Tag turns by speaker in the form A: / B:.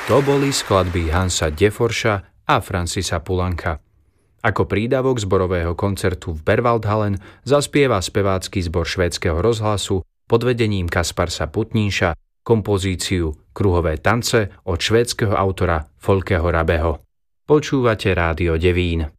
A: To boli skladby Hansa Deforša a Francisa Poulenca. Ako prídavok zborového koncertu v Berwaldhallen zaspieva spevácky zbor švédskeho rozhlasu pod vedením Kasparsa Putníša kompozíciu Kruhové tance od švédskeho autora Folkeho Rabeho. Počúvate Rádio Devín.